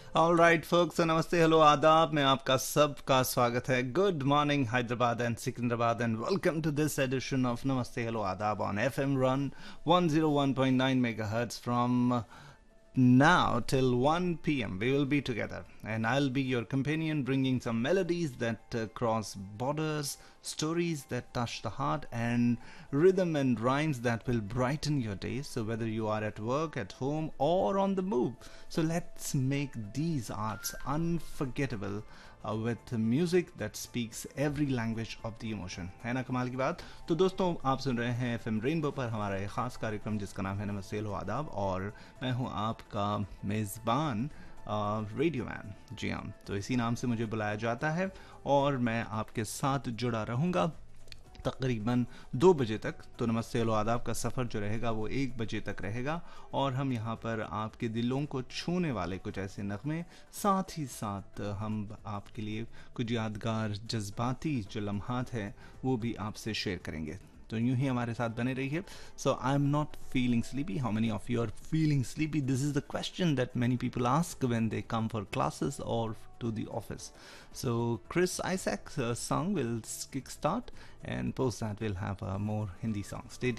All right focus, नमस्ते, hello, आदाब में आपका सबका स्वागत है. Good morning Hyderabad and Secunderabad and welcome to this addition of नमस्ते हेलो आदाब on FM run 101.9 megahertz from now till 1 p.m. We will be together, and I'll be your companion, bringing some melodies that cross borders, stories that touch the heart, and rhythm and rhymes that will brighten your day. So, whether you are at work, at home, or on the move, so let's make these arts unforgettable with music that speaks every language of the emotion. है ना कमाल की बात. तो दोस्तों, आप सुन रहे हैं FM रेनबो पर हमारा एक ख़ास कार्यक्रम जिसका नाम है नमस्ते हेलो आदाब, और मैं हूं आपका मेज़बान रेडियो मैन. जी हाँ, तो इसी नाम से मुझे बुलाया जाता है और मैं आपके साथ जुड़ा रहूँगा तकरीबन 2 बजे तक. तो नमस्ते हेलो आदाब का सफ़र जो रहेगा वो 1 बजे तक रहेगा, और हम यहाँ पर आपके दिलों को छूने वाले कुछ ऐसे नगमे, साथ ही साथ हम आपके लिए कुछ यादगार जज्बाती जो लम्हात हैं वो भी आपसे शेयर करेंगे. तो यूं ही हमारे साथ बने रहिए. सो I am not feeling sleepy. How many of you are feeling sleepy? This is the question that many people ask when they come for classes or to the office. So Chris Isaac's song will kickstart, and post that we'll have more Hindi songs. Stay